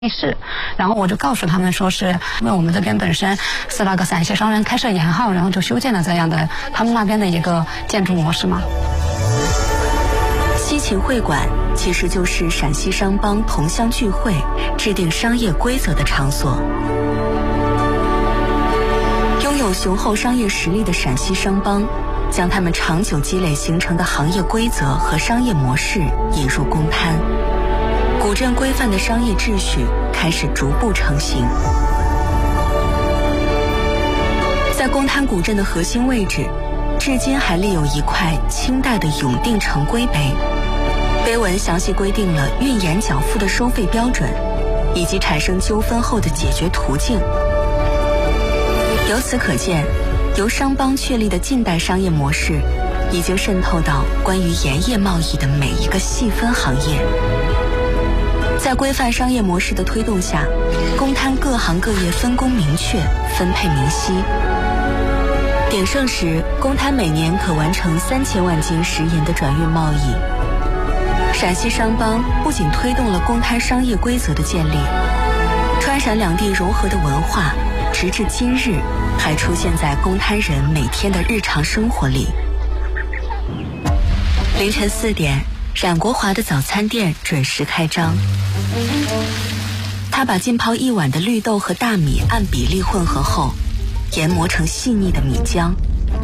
市，然后我就告诉他们说是因为我们这边本身是那个陕西商人开设盐号，然后就修建了这样的他们那边的一个建筑模式嘛。 西秦会馆其实就是陕西商帮同乡聚会、制定商业规则的场所。拥有雄厚商业实力的陕西商帮，将他们长久积累形成的行业规则和商业模式引入公滩。古镇规范的商业秩序开始逐步成型。在公滩古镇的核心位置，至今还立有一块清代的永定城规碑，碑文详细规定了运盐缴付的收费标准，以及产生纠纷后的解决途径。由此可见，由商帮确立的近代商业模式，已经渗透到关于盐业贸易的每一个细分行业。在规范商业模式的推动下，公滩各行各业分工明确，分配明晰。鼎盛时，公滩每年可完成3000万斤食盐的转运贸易。陕西商帮不仅推动了公滩商业规则的建立，川陕两地融合的文化，直至今日还出现在公滩人每天的日常生活里。凌晨4点，冉国华的早餐店准时开张。他把浸泡1碗的绿豆和大米按比例混合后，研磨成细腻的米浆，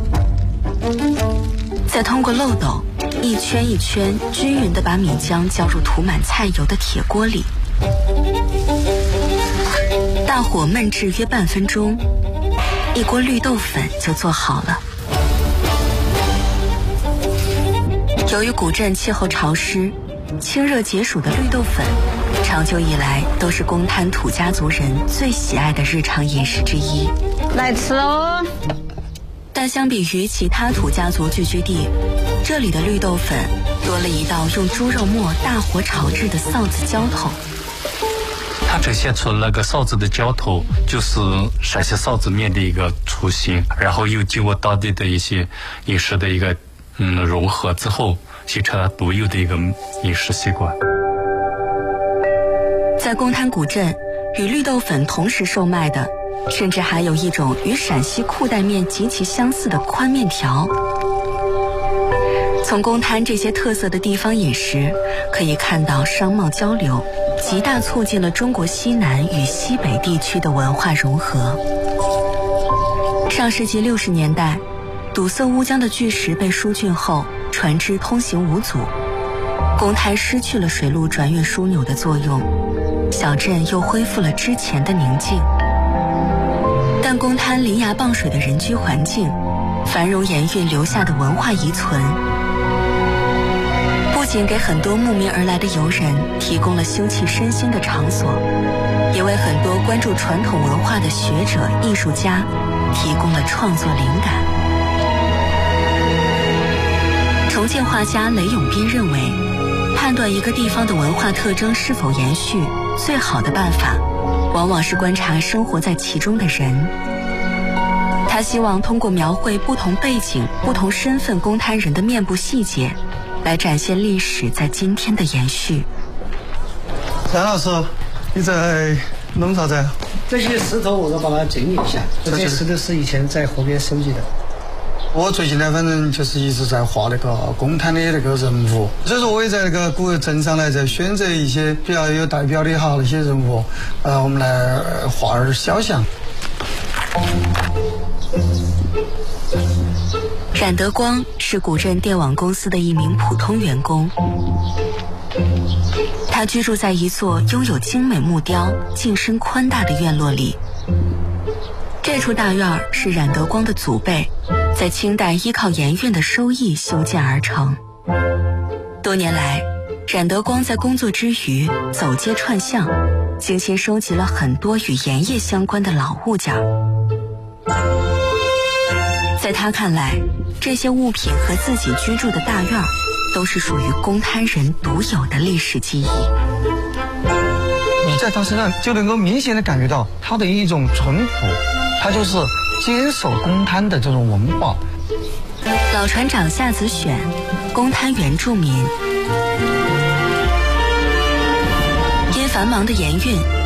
再通过漏斗一圈一圈均匀地把米浆浇入涂满菜油的铁锅里。大火焖制约半分钟，一锅绿豆粉就做好了。由于古镇气候潮湿，清热解暑的绿豆粉长久以来都是公滩土家族人最喜爱的日常饮食之一。 来吃哦！ 但相比于其他土家族聚居地，这里的绿豆粉多了一道用猪肉末大火炒制的臊子浇头。 它呈现出那个臊子的浇头，就是陕西臊子面的一个雏形，然后又经过当地的一些饮食的一个融合之后，形成了独有的一个饮食习惯。 在公滩古镇，与绿豆粉同时售卖的，甚至还有一种与陕西裤带面极其相似的宽面条。从公滩这些特色的地方饮食，可以看到商贸交流极大促进了中国西南与西北地区的文化融合。上世纪60年代，堵塞乌江的巨石被疏浚后，船只通行无阻，公滩失去了水路转运枢纽的作用，小镇又恢复了之前的宁静。但公滩临崖傍水的人居环境，繁荣盐运留下的文化遗存，不仅给很多慕名而来的游人提供了休憩身心的场所，也为很多关注传统文化的学者、艺术家提供了创作灵感。重庆画家雷永斌认为，判断一个地方的文化特征是否延续，最好的办法往往是观察生活在其中的人。他希望通过描绘不同背景、不同身份公滩人的面部细节，来展现历史在今天的延续。 张老师，你在弄啥子？ 这些石头我都把它整理一下，这些石头是以前在河边收集的。 我最近呢，反正就是一直在画那个公滩的那个人物，所以说我也在那个古镇上来在选择一些比较有代表的那些人物，我们来画点肖像。 冉德光是古镇电网公司的一名普通员工，他居住在一座拥有精美木雕、进深宽大的院落里。这处大院是冉德光的祖辈在清代依靠盐运的收益修建而成。多年来，冉德光在工作之余走街串巷，精心收集了很多与盐业相关的老物件。在他看来，这些物品和自己居住的大院都是属于公滩人独有的历史记忆。 你在他身上就能够明显的感觉到他的一种淳朴，他就是坚守公滩的这种文化。 老船长夏子选，公滩原住民。因繁忙的盐运，